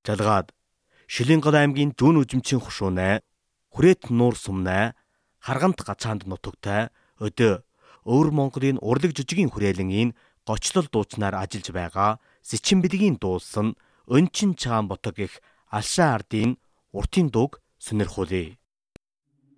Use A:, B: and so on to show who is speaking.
A: Далгаад Шилэнгол аймгийн зүүн үзэмчийн хушуунай, Хүрээт нуур сумнай, Харгант гацаанд нутагтай өдөө Өвөр Монголын урлаг жижигийн хүрээлэн гочлол дууцнаар ажиллаж байгаа Сэчин бэлгийн дуулсан Өнчин Чаан Ботог гэх алшаа ардын уртын дууг сонирхуулъя.